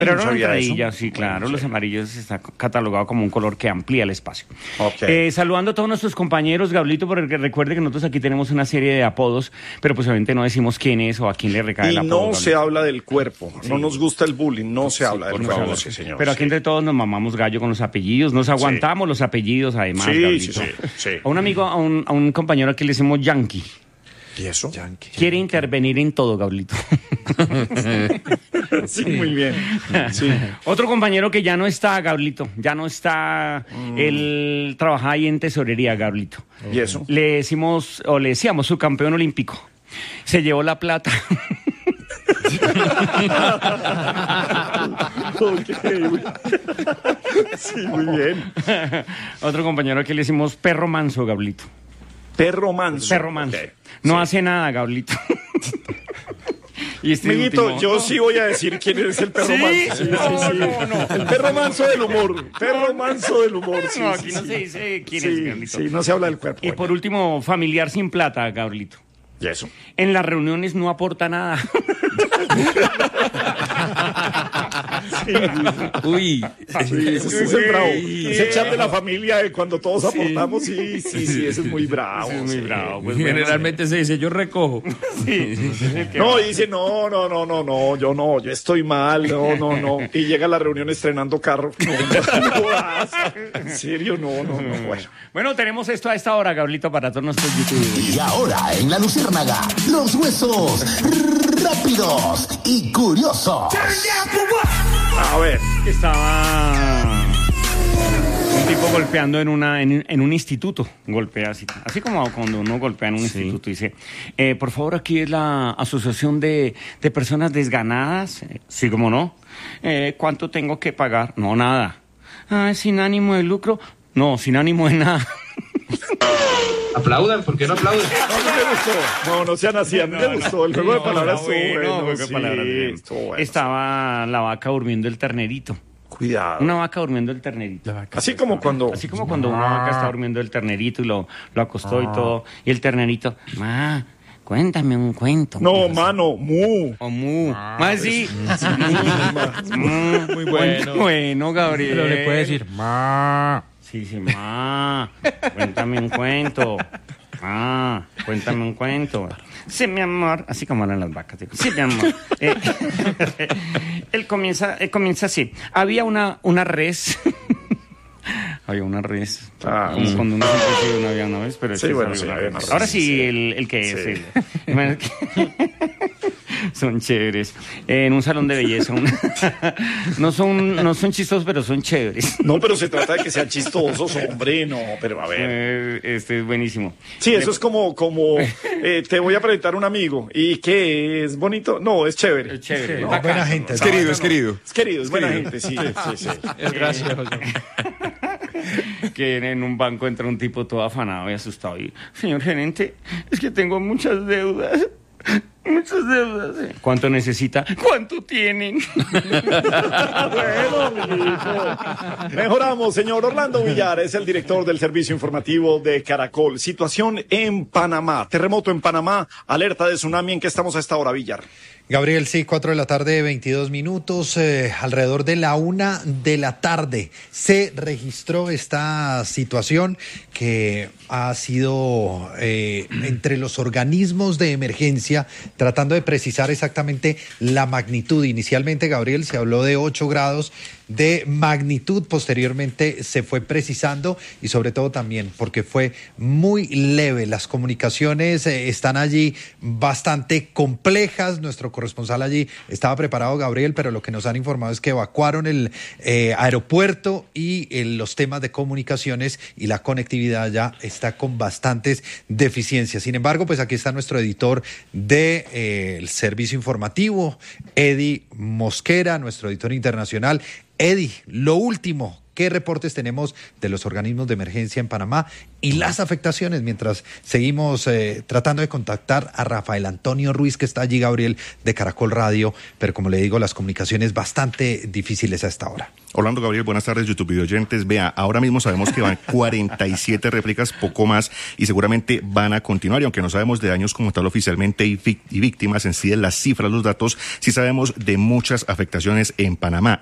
Pero no eran sabía amarillas, eso. sí, claro, Bueno, los sí. amarillos está catalogado como un color que amplía el espacio. Ok. Saludando a todos nuestros compañeros, Gablito, porque recuerde que nosotros aquí tenemos una serie de apodos, pero pues obviamente no decimos quién es o a quién le recae el Y apodo. no se habla del cuerpo, Sí. no nos gusta el bullying, no se habla del por cuerpo, favor. sí, señor. Pero aquí sí. entre todos nos mamamos gallo con los apellidos, nos aguantamos los apellidos además, Sí, Gablito. sí. A un amigo, a un compañero aquí le decimos Yankee. ¿Y eso? Quiere intervenir en todo, Gablito. Sí, muy bien. Sí. Otro compañero que ya no está, Gablito, ya no está, él trabaja ahí en tesorería, Gablito. ¿Y eso? Le decimos, o le decíamos, su campeón olímpico. Se llevó la plata. Sí, muy bien. Otro compañero que le decimos perro manso, Gablito. Perro manso. Perro manso. Ok. No hace nada, Gablito. Y este Amiguito, último- yo sí voy a decir quién es el perro ¿Sí? manso. Sí, No. El perro manso del humor. Perro manso del humor. Sí, No, aquí no sí. se dice quién Sí, es, Gablito. sí, no se habla del cuerpo. Y por último, familiar sin plata, Gablito. ¿Y eso? En las reuniones no aporta nada. Uy, Sí, ese sí es el bravo. Ese chat de la familia de cuando todos aportamos, sí, ese es muy bravo. Ese es muy sí. bravo. Pues, bueno, generalmente se dice yo recojo. No, y dice, no, yo estoy mal, no. Y llega a la reunión estrenando carro. No vas. En serio, no. Bueno. Bueno, tenemos esto a esta hora, Gablito, para todos nuestros youtubers. Y ahora en La Luciérnaga, los huesos rápidos y curiosos. A ver. Estaba un tipo golpeando en un instituto, golpea así como cuando uno golpea en un instituto, dice, por favor, aquí es la asociación de personas desganadas, sí, como no, ¿cuánto tengo que pagar? No, nada. ¿Sin ánimo de lucro? No, sin ánimo de nada. Aplaudan, ¿por qué no aplauden? No me gustó. No sean así. A mí me gustó. El juego de palabras estuvo bueno. juego de Sí, palabras, bien. estuvo bueno. Estaba la vaca durmiendo el ternerito. Cuidado. Una vaca durmiendo el ternerito. Así como cuando... Una vaca está durmiendo el ternerito y lo acostó y todo. Y el ternerito, ma, cuéntame un cuento. No, mano, mu. O mu. Más sí. Muy bueno. Bueno, Gabriel. Pero le puede decir, ma. Sí, ma. Cuéntame un cuento. Ma, cuéntame un cuento. Sí, mi amor. Así como eran las vacas. Digo, sí, mi amor. Él comienza así. Había una res. Había una res. Como cuando uno siempre sigue una había una vez, pero Sí, este bueno, había sí, una había res. una res, Ahora sí, sí. el que es. Sí. Son chéveres. En un salón de belleza. No son chistosos, pero son chéveres. No, pero se trata de que sean chistosos, hombre, no, pero a ver. Este es buenísimo. Sí, eso es como te voy a presentar un amigo. ¿Y qué es bonito? No, es chévere. Es chévere. Sí. ¿no? Bacán. Buena gente. Es querido, es querido. Es querido, es buena gente, sí. Es gracioso. Que en un banco entra un tipo todo afanado y asustado y, señor gerente, es que tengo muchas deudas. Muchas deudas. ¿Cuánto necesita? ¿Cuánto tienen? Bueno, amiguito. Mejoramos, señor. Orlando Villar es el director del servicio informativo de Caracol. Situación en Panamá. Terremoto en Panamá. Alerta de tsunami. ¿En qué estamos a esta hora, Villar? Gabriel, sí, 4 de la tarde, 22 minutos, alrededor de la 1 de la tarde se registró esta situación que ha sido entre los organismos de emergencia tratando de precisar exactamente la magnitud. Inicialmente, Gabriel, se habló de 8 grados de magnitud, posteriormente se fue precisando y sobre todo también porque fue muy leve. Las comunicaciones están allí bastante complejas. Nuestro corresponsal allí estaba preparado, Gabriel, pero lo que nos han informado es que evacuaron el aeropuerto y los temas de comunicaciones y la conectividad ya está con bastantes deficiencias. Sin embargo, pues aquí está nuestro editor del servicio informativo, Eddie Mosquera, nuestro editor internacional. Eddie, lo último, qué reportes tenemos de los organismos de emergencia en Panamá y las afectaciones, mientras seguimos tratando de contactar a Rafael Antonio Ruiz, que está allí, Gabriel, de Caracol Radio, pero como le digo, las comunicaciones bastante difíciles a esta hora. Orlando, Gabriel, buenas tardes, YouTube video oyentes. Vea, ahora mismo sabemos que van 47 réplicas, poco más, y seguramente van a continuar, y aunque no sabemos de daños como tal oficialmente y víctimas en sí de las cifras, los datos, sí sabemos de muchas afectaciones en Panamá.